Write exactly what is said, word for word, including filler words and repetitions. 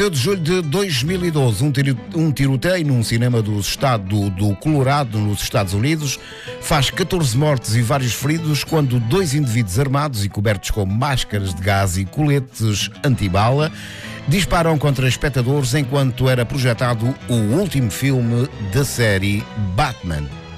de julho de dois mil e doze, um, tiro, um tiroteio num cinema do estado do Colorado, nos Estados Unidos, faz catorze mortes e vários feridos quando dois indivíduos armados e cobertos com máscaras de gás e coletes antibala disparam contra espectadores enquanto era projetado o último filme da série Batman.